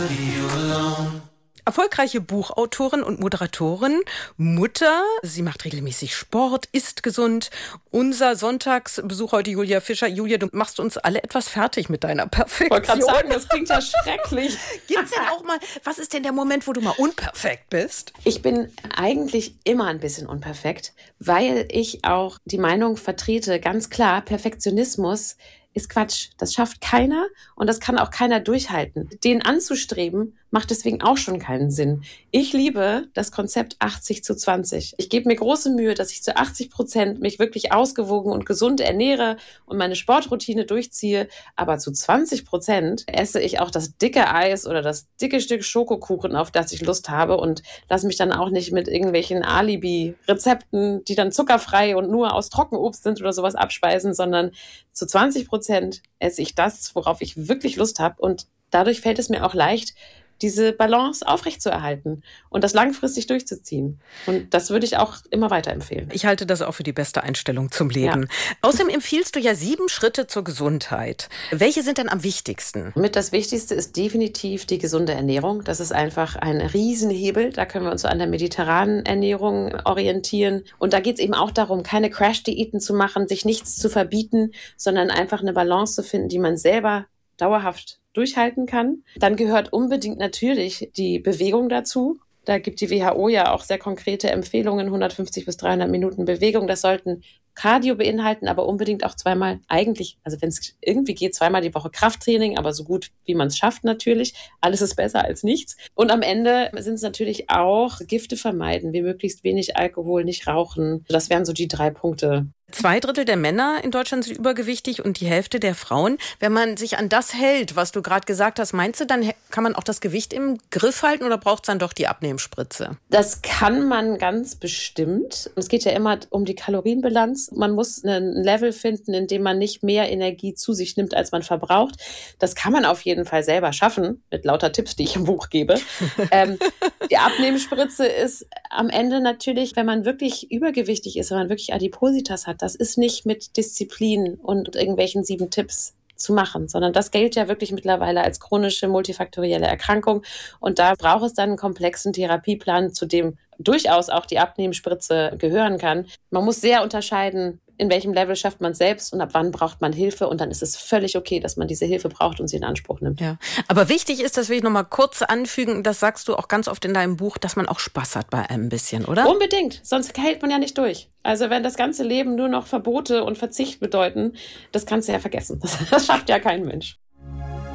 Erfolgreiche Buchautorin und Moderatorin, Mutter. Sie macht regelmäßig Sport, isst gesund. Unser Sonntagsbesuch heute, Julia Fischer. Julia, du machst uns alle etwas fertig mit deiner Perfektion. Ich wollte gerade sagen, das klingt ja schrecklich. Gibt's denn auch mal, was ist denn der Moment, wo du mal unperfekt bist? Ich bin eigentlich immer ein bisschen unperfekt, weil ich auch die Meinung vertrete, ganz klar, Perfektionismus ist Quatsch. Das schafft keiner und das kann auch keiner durchhalten. Den anzustreben, macht deswegen auch schon keinen Sinn. Ich liebe das Konzept 80:20. Ich gebe mir große Mühe, dass ich zu 80% mich wirklich ausgewogen und gesund ernähre und meine Sportroutine durchziehe. Aber zu 20% esse ich auch das dicke Eis oder das dicke Stück Schokokuchen, auf das ich Lust habe und lasse mich dann auch nicht mit irgendwelchen Alibi-Rezepten, die dann zuckerfrei und nur aus Trockenobst sind oder sowas abspeisen, sondern zu 20% esse ich das, worauf ich wirklich Lust habe. Und dadurch fällt es mir auch leicht, diese Balance aufrechtzuerhalten und das langfristig durchzuziehen. Und das würde ich auch immer weiterempfehlen. Ich halte das auch für die beste Einstellung zum Leben. Ja. Außerdem empfiehlst du ja 7 Schritte zur Gesundheit. Welche sind denn am wichtigsten? Mit das Wichtigste ist definitiv die gesunde Ernährung. Das ist einfach ein Riesenhebel. Da können wir uns so an der mediterranen Ernährung orientieren. Und da geht es eben auch darum, keine Crash-Diäten zu machen, sich nichts zu verbieten, sondern einfach eine Balance zu finden, die man selber dauerhaft durchhalten kann. Dann gehört unbedingt natürlich die Bewegung dazu. Da gibt die WHO ja auch sehr konkrete Empfehlungen, 150 bis 300 Minuten Bewegung. Das sollten Cardio beinhalten, aber unbedingt auch zweimal, eigentlich, also wenn es irgendwie geht, zweimal die Woche Krafttraining, aber so gut, wie man es schafft natürlich. Alles ist besser als nichts. Und am Ende sind es natürlich auch Gifte vermeiden, wie möglichst wenig Alkohol, nicht rauchen. Das wären so die 3 Punkte. 2/3 der Männer in Deutschland sind übergewichtig und die Hälfte der Frauen. Wenn man sich an das hält, was du gerade gesagt hast, meinst du, dann kann man auch das Gewicht im Griff halten oder braucht es dann doch die Abnehmspritze? Das kann man ganz bestimmt. Es geht ja immer um die Kalorienbilanz. Man muss ein Level finden, in dem man nicht mehr Energie zu sich nimmt, als man verbraucht. Das kann man auf jeden Fall selber schaffen, mit lauter Tipps, die ich im Buch gebe. Die Abnehmspritze ist am Ende natürlich, wenn man wirklich übergewichtig ist, wenn man wirklich Adipositas hat, das ist nicht mit Disziplin und irgendwelchen 7 Tipps zu machen, sondern das gilt ja wirklich mittlerweile als chronische multifaktorielle Erkrankung. Und da braucht es dann einen komplexen Therapieplan, zu dem durchaus auch die Abnehmspritze gehören kann. Man muss sehr unterscheiden, in welchem Level schafft man es selbst und ab wann braucht man Hilfe. Und dann ist es völlig okay, dass man diese Hilfe braucht und sie in Anspruch nimmt. Ja. Aber wichtig ist, das will ich noch mal kurz anfügen, das sagst du auch ganz oft in deinem Buch, dass man auch Spaß hat bei einem bisschen, oder? Unbedingt, sonst hält man ja nicht durch. Also wenn das ganze Leben nur noch Verbote und Verzicht bedeuten, das kannst du ja vergessen. Das schafft ja kein Mensch.